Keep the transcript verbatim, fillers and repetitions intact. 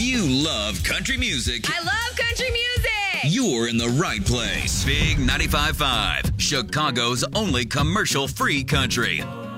you love country music, I love country music. you're in the right place. Big ninety-five point five, Chicago's only commercial-free country.